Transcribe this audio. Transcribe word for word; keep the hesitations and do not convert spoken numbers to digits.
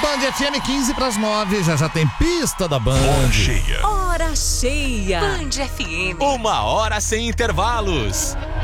Band F M, quinze para as nove, já já tem pista da Band. Hora cheia. Hora cheia. Band F M. Uma hora sem intervalos.